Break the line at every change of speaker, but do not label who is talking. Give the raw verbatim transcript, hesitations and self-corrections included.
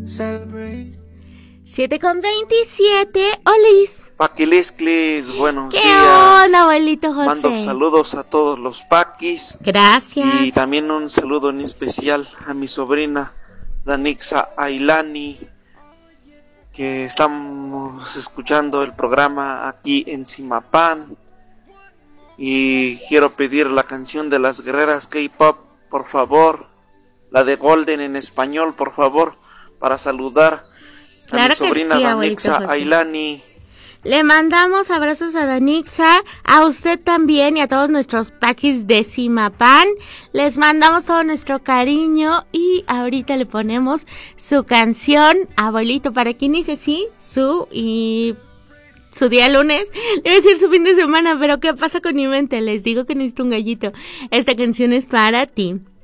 siete con veintisiete, Olis.
Paquilisclis, buenos
¿Qué
días.
onda, abuelito José?
Mando saludos a todos los paquis.
Gracias.
Y también un saludo en especial a mi sobrina Danixa Ailani, que estamos escuchando el programa aquí en Zimapán. Y quiero pedir la canción de las guerreras K-pop, por favor. La de Golden en español, por favor, para saludar
claro
a mi sobrina
sí,
Danixa Ailani.
Le mandamos abrazos a Danixa, a usted también y a todos nuestros paquis de Zimapán. Les mandamos todo nuestro cariño y ahorita le ponemos su canción, abuelito, para que inicie, sí, su y su día lunes. Le voy a decir su fin de semana, pero ¿qué pasa con mi mente? Les digo que necesito un gallito. Esta canción es para ti.